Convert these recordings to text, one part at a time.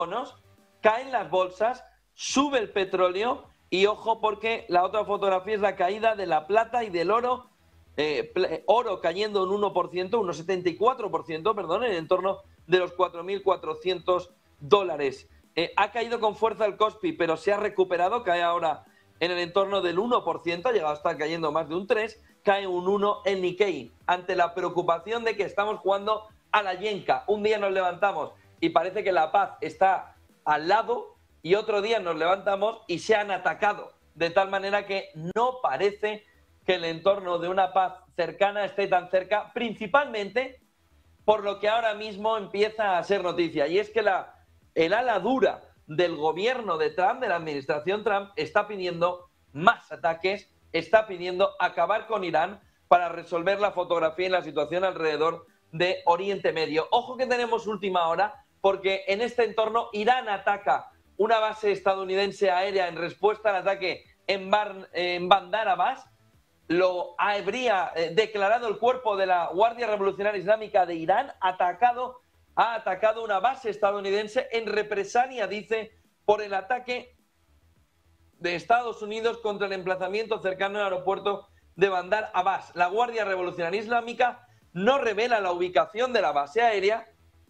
caen las bolsas, sube el petróleo y ojo porque la otra fotografía es la caída de la plata y del oro. Oro cayendo un 1%, un 74%, perdón, en el entorno de los $4.400. Ha caído con fuerza el Kospi, pero se ha recuperado, cae ahora en el entorno del 1%, ha llegado a estar cayendo más de un 3%, cae un 1% el Nikkei, ante la preocupación de que estamos jugando a la yenca. Un día nos levantamos y parece que la paz está al lado y otro día nos levantamos y se han atacado, de tal manera que no parece que el entorno de una paz cercana esté tan cerca, principalmente por lo que ahora mismo empieza a ser noticia, y es que el ala dura del gobierno de Trump, de la administración Trump, está pidiendo más ataques, está pidiendo acabar con Irán para resolver la fotografía y la situación alrededor de Oriente Medio. Ojo que tenemos última hora, porque en este entorno Irán ataca una base estadounidense aérea en respuesta al ataque en Bandar Abbas. Lo habría declarado el cuerpo de la Guardia Revolucionaria Islámica de Irán, ha atacado una base estadounidense en represalia, dice, por el ataque de Estados Unidos contra el emplazamiento cercano al aeropuerto de Bandar Abbas. La Guardia Revolucionaria Islámica no revela la ubicación de la base aérea,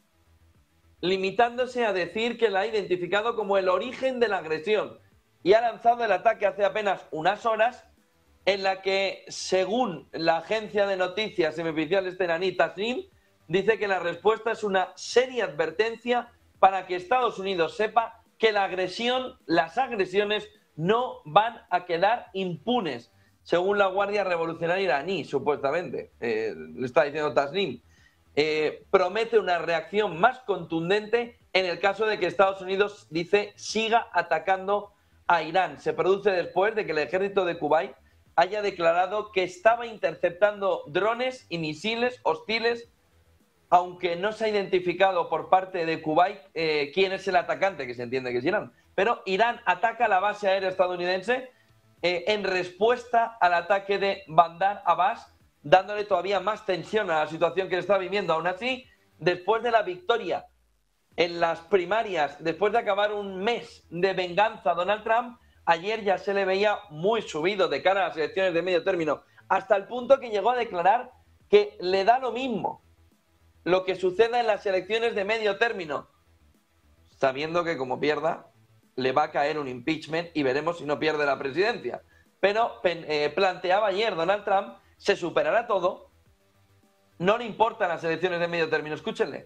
limitándose a decir que la ha identificado como el origen de la agresión y ha lanzado el ataque hace apenas unas horas, en la que, según la agencia de noticias semioficial iraní Tasnim, dice que la respuesta es una seria advertencia para que Estados Unidos sepa que las agresiones no van a quedar impunes, según la Guardia Revolucionaria iraní, supuestamente, le está diciendo Tasnim. Promete una reacción más contundente en el caso de que Estados Unidos, dice, siga atacando a Irán. Se produce después de que el ejército de Kuwait haya declarado que estaba interceptando drones y misiles hostiles, aunque no se ha identificado por parte de Kuwait quién es el atacante, que se entiende que es Irán. Pero Irán ataca la base aérea estadounidense en respuesta al ataque de Bandar Abbas, dándole todavía más tensión a la situación que se está viviendo. Aún así, después de la victoria en las primarias, después de acabar un mes de venganza a Donald Trump, ayer ya se le veía muy subido de cara a las elecciones de medio término, hasta el punto que llegó a declarar que le da lo mismo lo que suceda en las elecciones de medio término, sabiendo que como pierda le va a caer un impeachment y veremos si no pierde la presidencia. Pero planteaba ayer Donald Trump, se superará todo, no le importan las elecciones de medio término. Escúchenle.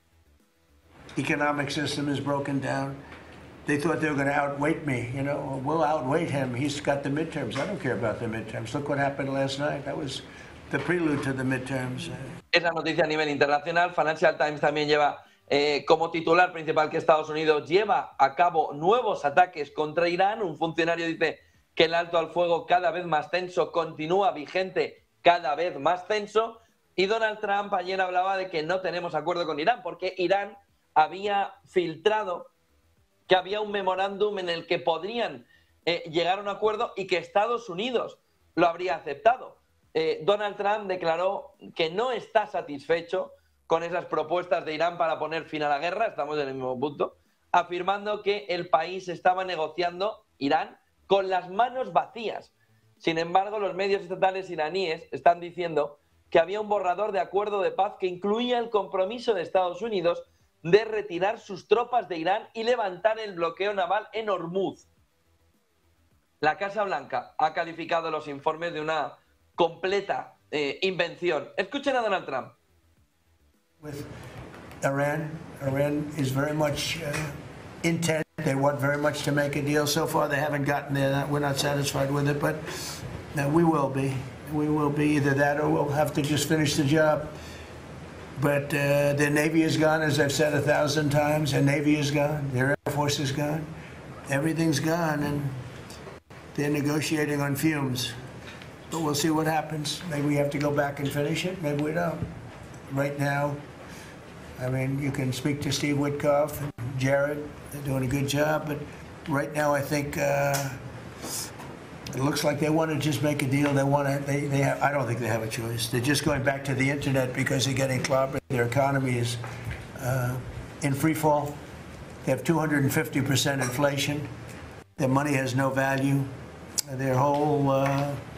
Economic system is broken down. They thought they were going to outweight me. You know, we'll outweight him. He's got the midterms. I don't care about the midterms. Look what happened last night. That was the prelude to the midterms. Es la noticia a nivel internacional. Financial Times también lleva como titular principal que Estados Unidos lleva a cabo nuevos ataques contra Irán. Un funcionario dice que el alto al fuego cada vez más tenso continúa vigente, cada vez más tenso. Y Donald Trump ayer hablaba de que no tenemos acuerdo con Irán porque Irán había filtrado que había un memorándum en el que podrían llegar a un acuerdo y que Estados Unidos lo habría aceptado. Donald Trump declaró que no está satisfecho con esas propuestas de Irán para poner fin a la guerra, estamos en el mismo punto, afirmando que el país estaba negociando, Irán, con las manos vacías. Sin embargo, los medios estatales iraníes están diciendo que había un borrador de acuerdo de paz que incluía el compromiso de Estados Unidos de retirar sus tropas de Irán y levantar el bloqueo naval en Hormuz. La Casa Blanca ha calificado los informes de una completa invención. Escuchen a Donald Trump. With Iran is very much intent. They want very much to make a deal. So far, they haven't gotten there. We're not satisfied with it, but we will be. We will be either that or we'll have to just finish the job. But their Navy is gone, as I've said 1,000 times. Their Navy is gone. Their Air Force is gone. Everything's gone, and they're negotiating on fumes. But we'll see what happens. Maybe we have to go back and finish it. Maybe we don't. Right now, I mean, you can speak to Steve Witkoff and Jared. They're doing a good job. But right now, I think it looks like they want to just make a deal. They want to. They have, I don't think they have a choice. They're just going back to the internet because they're getting clobbered. Their economy is in free fall. They have 250% inflation. Their money has no value. Their whole